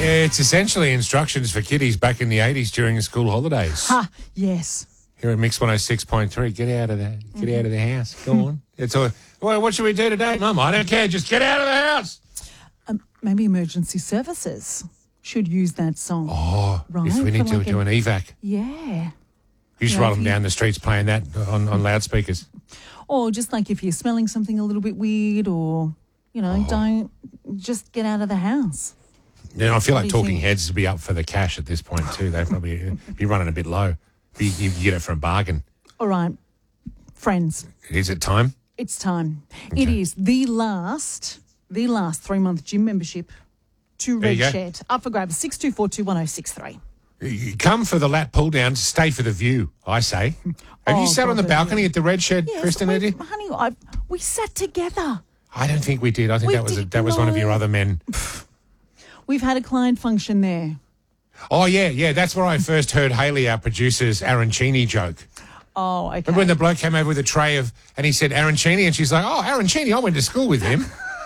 Yeah, it's essentially instructions for kiddies back in the 80s during the school holidays. Ha, yes. Here at Mix 106.3, get out of the house. Go on. It's all. Well, what should we do today, Mum? I don't care. Just get out of the house. Maybe emergency services should use that song. Oh, right? if we need to do an evac. Yeah. You just roll them down the streets playing that on loudspeakers. Or just like if you're smelling something a little bit weird or, don't just get out of the house. Yeah, I feel like Talking Heads would be up for the cash at this point too. They'd probably be running a bit low. You get it for a bargain. All right, friends. Is it time? It's time. Okay. It is the last 3-month gym membership to Red Shed. Up for grabs, 62421063. You come for the lat pull down, stay for the view, I say. Have you sat on the balcony at the Red Shed, yes, Kristen? Honey, we sat together. I don't think we did. I think that was one of your other men. We've had a client function there. Oh, yeah. That's where I first heard Hayley, our producer's arancini joke. Oh, okay. Remember when the bloke came over with a tray and he said arancini, and she's like, oh, arancini, I went to school with him.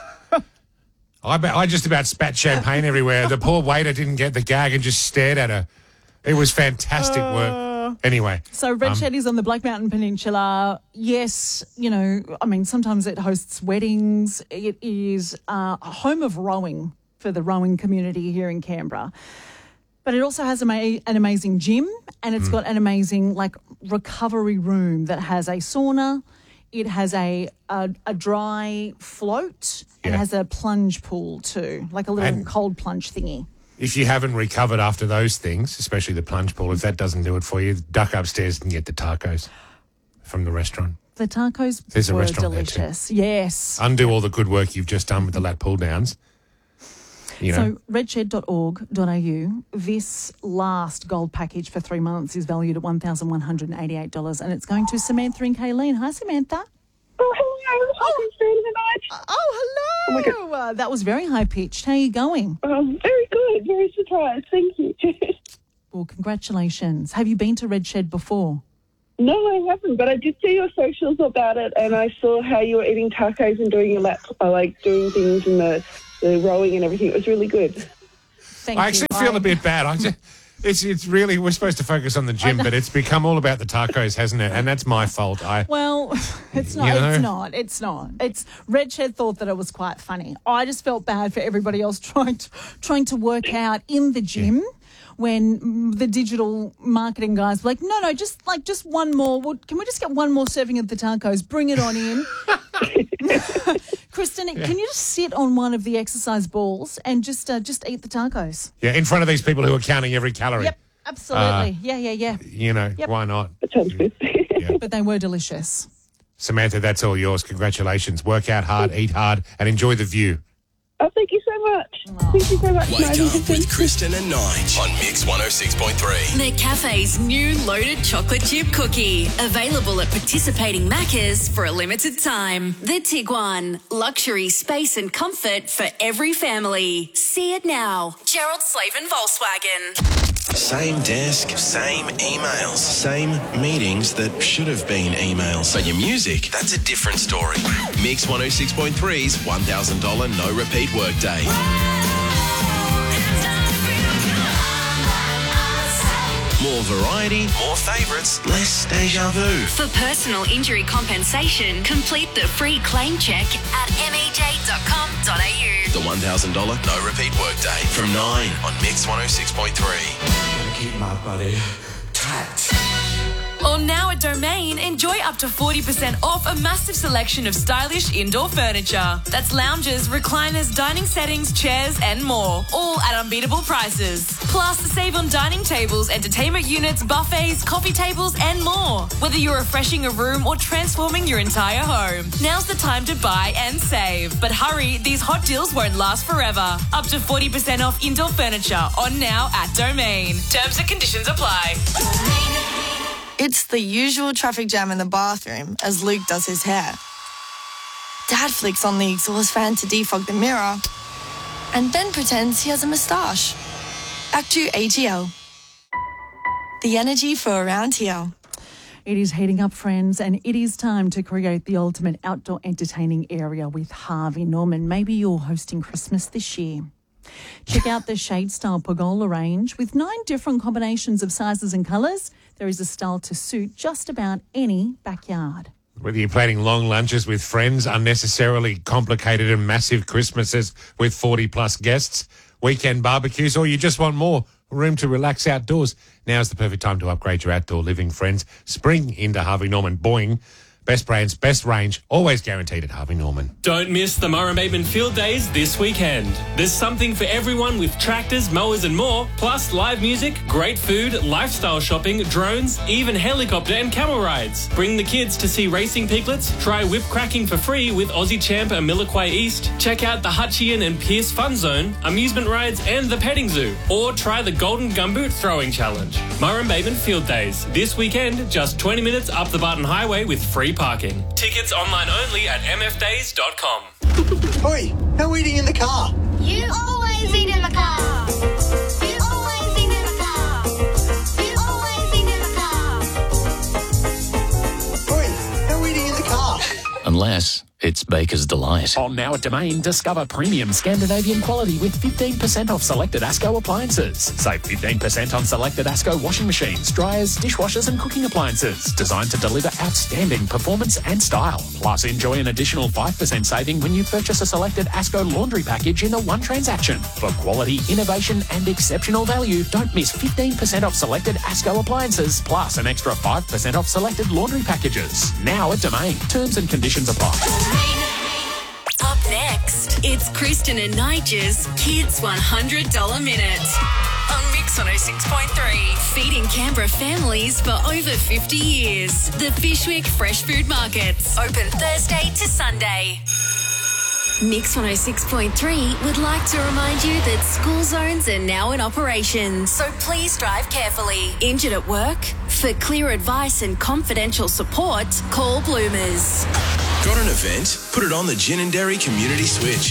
I just about spat champagne everywhere. The poor waiter didn't get the gag and just stared at her. It was fantastic work. Anyway. So Red Shed is on the Black Mountain Peninsula. Yes, sometimes it hosts weddings. It is a home of rowing for the rowing community here in Canberra. But it also has an amazing gym, and it's got an amazing recovery room that has a sauna. It has a dry float and has a plunge pool too, like a little cold plunge thingy. If you haven't recovered after those things, especially the plunge pool, if that doesn't do it for you, duck upstairs and get the tacos from the restaurant. The tacos There's a were restaurant delicious. There too. Yes. Undo all the good work you've just done with the lat pull downs. So redshed.org.au, this last gold package for 3 months is valued at $1,188, and it's going to Samantha and Kayleen. Hi, Samantha. Oh, hello. Happy Saturday night. Oh, hello. Oh, that was very high-pitched. How are you going? Very good. Very surprised. Thank you. Well, congratulations. Have you been to Red Shed before? No, I haven't, but I did see your socials about it, and I saw how you were eating tacos and doing your doing things in the rowing and everything. It was really good. I actually feel a bit bad. It's really, we're supposed to focus on the gym, but it's become all about the tacos, hasn't it? And that's my fault. It's not. It's not. It's Red Shed thought that it was quite funny. I just felt bad for everybody else trying to work out in the gym. When the digital marketing guys were like, no, just one more. Well, can we just get one more serving of the tacos? Bring it on in. Kristen, can you just sit on one of the exercise balls and just eat the tacos? Yeah, in front of these people who are counting every calorie. Yep, absolutely. Yeah. Why not? That sounds good. Yeah. But they were delicious. Samantha, that's all yours. Congratulations. Work out hard, eat hard, and enjoy the view. Oh, thank you so much. Thank you so much. Wake up with Kristen and Nige on Mix 106.3. The cafe's new loaded chocolate chip cookie. Available at participating Maccas for a limited time. The Tiguan. Luxury, space and comfort for every family. See it now. Gerald Slavin Volkswagen. Same desk, same emails, same meetings that should have been emails. But your music, that's a different story. Mix 106.3's $1,000 no repeat workday. More variety, more favourites, less deja vu. For personal injury compensation, complete the free claim check at mej.com.au. The $1,000 no repeat workday from 9 on Mix 106.3. Keep my body tight. Or now at Domain, enjoy up to 40% off a massive selection of stylish indoor furniture. That's lounges, recliners, dining settings, chairs and more. All at unbeatable prices. Plus, save on dining tables, entertainment units, buffets, coffee tables and more. Whether you're refreshing a room or transforming your entire home. Now's the time to buy and save. But hurry, these hot deals won't last forever. Up to 40% off indoor furniture on now at Domain. Terms and conditions apply. It's the usual traffic jam in the bathroom as Luke does his hair. Dad flicks on the exhaust fan to defog the mirror and then pretends he has a moustache. Back to AGL. The energy for around here. It is heating up, friends, and it is time to create the ultimate outdoor entertaining area with Harvey Norman. Maybe you're hosting Christmas this year. Check out the Shade Style Pergola range. With 9 different combinations of sizes and colours, there is a style to suit just about any backyard. Whether you're planning long lunches with friends, unnecessarily complicated and massive Christmases with 40-plus guests, weekend barbecues, or you just want more room to relax outdoors, now's the perfect time to upgrade your outdoor living, friends. Spring into Harvey Norman. Boing. Best brands, best range, always guaranteed at Harvey Norman. Don't miss the Murrumbidgee Field Days this weekend. There's something for everyone with tractors, mowers and more, plus live music, great food, lifestyle shopping, drones, even helicopter and camel rides. Bring the kids to see racing piglets, try whip cracking for free with Aussie champ Amilliquay East, check out the Hutchian and Pierce Fun Zone, amusement rides and the petting zoo, or try the Golden Gumboot Throwing Challenge. Murrumbidgee Field Days, this weekend, just 20 minutes up the Barton Highway with free parking. Tickets online only at mfdays.com. Oi, no eating in the car. You always eat in the car. You always eat in the car. You always eat in the car. Oi, no eating in the car. Unless it's Baker's Delight. On Now at Domain, discover premium Scandinavian quality with 15% off selected ASCO appliances. Save 15% on selected ASCO washing machines, dryers, dishwashers and cooking appliances. Designed to deliver outstanding performance and style. Plus, enjoy an additional 5% saving when you purchase a selected ASCO laundry package in a one transaction. For quality, innovation and exceptional value, don't miss 15% off selected ASCO appliances, plus an extra 5% off selected laundry packages. Now at Domain. Terms and conditions apply. Up next, it's Kristen and Nigel's Kids $100 Minute on Mix 106.3. Feeding Canberra families for over 50 years. The Fishwick Fresh Food Markets, open Thursday to Sunday. Mix 106.3 would like to remind you that school zones are now in operation, so please drive carefully. Injured at work? For clear advice and confidential support, call Bloomers. Got an event? Put it on the Gin and Dairy Community Switch.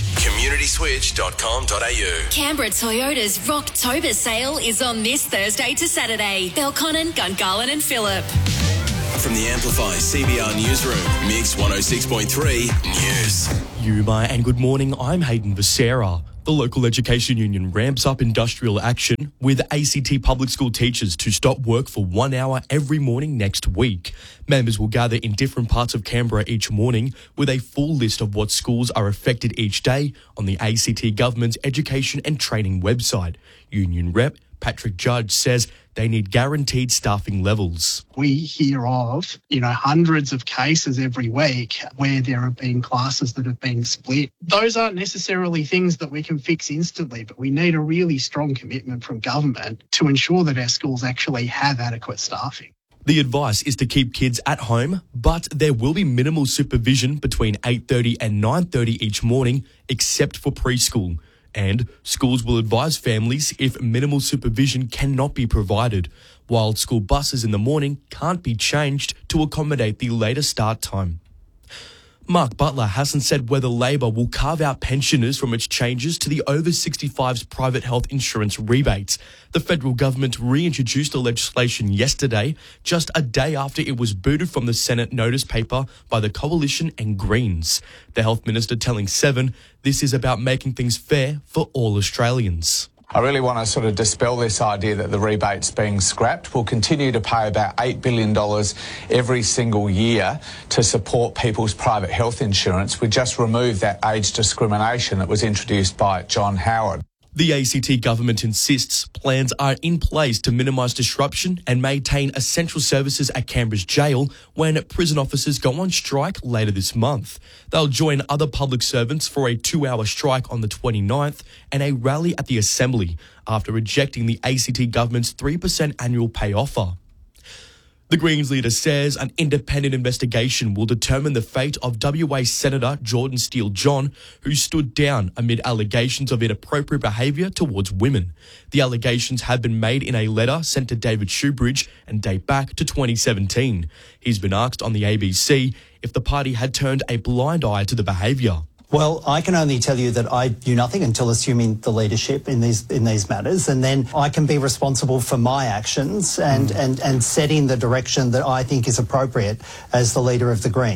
communityswitch.com.au. Canberra Toyota's Rocktober sale is on this Thursday to Saturday. Belconnen, Gungahlin and Phillip. From the Amplify CBR Newsroom, Mix 106.3 News. Yuma and good morning, I'm Hayden Becerra. The local education union ramps up industrial action with ACT public school teachers to stop work for 1 hour every morning next week. Members will gather in different parts of Canberra each morning with a full list of what schools are affected each day on the ACT government's education and training website. Union rep Patrick Judge says they need guaranteed staffing levels. We hear of, hundreds of cases every week where there have been classes that have been split. Those aren't necessarily things that we can fix instantly, but we need a really strong commitment from government to ensure that our schools actually have adequate staffing. The advice is to keep kids at home, but there will be minimal supervision between 8:30 and 9:30 each morning, except for preschool. And schools will advise families if minimal supervision cannot be provided, while school buses in the morning can't be changed to accommodate the later start time. Mark Butler hasn't said whether Labor will carve out pensioners from its changes to the over 65s private health insurance rebates. The federal government reintroduced the legislation yesterday, just a day after it was booted from the Senate notice paper by the Coalition and Greens. The health minister telling Seven this is about making things fair for all Australians. I really want to sort of dispel this idea that the rebate's being scrapped. We'll continue to pay about $8 billion every single year to support people's private health insurance. We just removed that age discrimination that was introduced by John Howard. The ACT government insists plans are in place to minimise disruption and maintain essential services at Canberra's jail when prison officers go on strike later this month. They'll join other public servants for a 2-hour strike on the 29th and a rally at the Assembly after rejecting the ACT government's 3% annual pay offer. The Greens leader says an independent investigation will determine the fate of WA Senator Jordan Steele-John, who stood down amid allegations of inappropriate behaviour towards women. The allegations have been made in a letter sent to David Shoebridge and date back to 2017. He's been asked on the ABC if the party had turned a blind eye to the behaviour. Well, I can only tell you that I do nothing until assuming the leadership in these matters, and then I can be responsible for my actions and setting the direction that I think is appropriate as the leader of the Greens.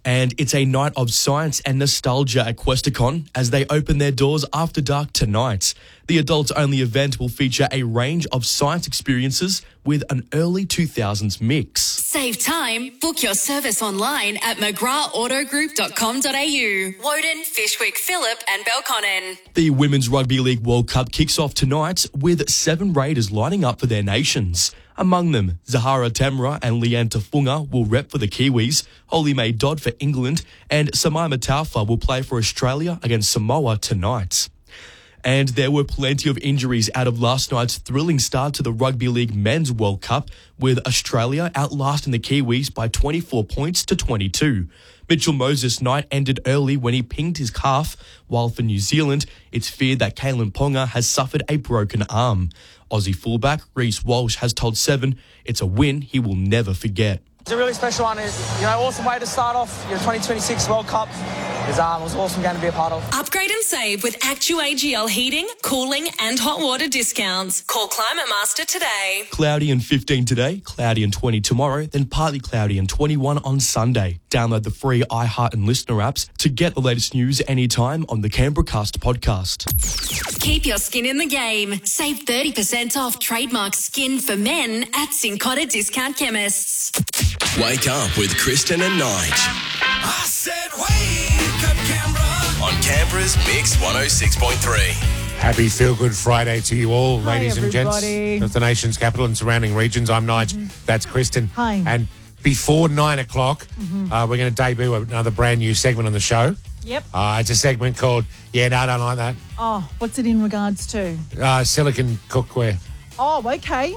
And it's a night of science and nostalgia at Questacon as they open their doors after dark tonight. The adults-only event will feature a range of science experiences with an early 2000s mix. Save time. Book your service online at mcgrathautogroup.com.au. Woden, Fishwick, Phillip and Belconnen. The Women's Rugby League World Cup kicks off tonight with 7 Raiders lining up for their nations. Among them, Zahara Temra and Leanne Tafunga will rep for the Kiwis, Holly Mae Dodd for England, and Samaima Taufa will play for Australia against Samoa tonight. And there were plenty of injuries out of last night's thrilling start to the Rugby League Men's World Cup, with Australia outlasting the Kiwis by 24 points to 22. Mitchell Moses' night ended early when he pinged his calf, while for New Zealand, it's feared that Kalen Ponga has suffered a broken arm. Aussie fullback Reece Walsh has told Seven it's a win he will never forget. It's a really special one. Awesome way to start off your 2026 World Cup. It was awesome game to be a part of. Upgrade and save with ActuAGL heating, cooling and hot water discounts. Call Climate Master today. Cloudy and 15 today, cloudy and 20 tomorrow, then partly cloudy and 21 on Sunday. Download the free iHeart and Listener apps to get the latest news anytime on the Canberracast podcast. Keep your skin in the game. Save 30% off trademark skin for men at Cincotta Discount Chemists. Wake up with Kristen and Nige. I said wake up, Canberra. On Canberra's Mix 106.3. Happy Feel Good Friday to you all, Hi, ladies and everybody. gents of the nation's capital and surrounding regions. I'm Nige. That's Kristen. Hi. And before 9 o'clock, we're going to debut another brand new segment on the show. Yep. It's a segment called Yeah, No, I Don't Like That. Oh, what's it in regards to? Silicon cookware. Oh, okay.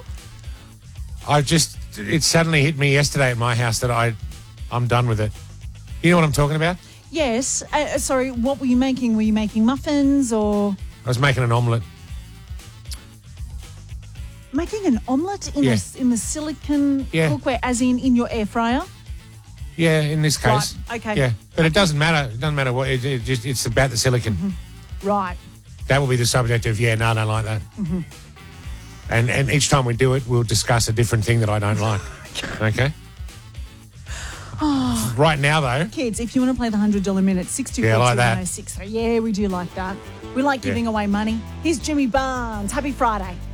It suddenly hit me yesterday at my house that I'm done with it. You know what I'm talking about? Yes. Sorry, what were you making? Were you making muffins or? I was making an omelette. Making an omelette in the silicon Yeah. cookware, as in your air fryer? Yeah, in this case. Right, okay. Yeah, but it doesn't matter. It doesn't matter what. It's about the silicon. Right. That will be the subject of I don't like that. Mm-hmm. And each time we do it, we'll discuss a different thing that I don't like. Okay? Oh. Right now, though. Kids, if you want to play the $100 minute, 624 Yeah, I like that. 2106. Yeah, we do like that. We like giving away money. Here's Jimmy Barnes. Happy Friday.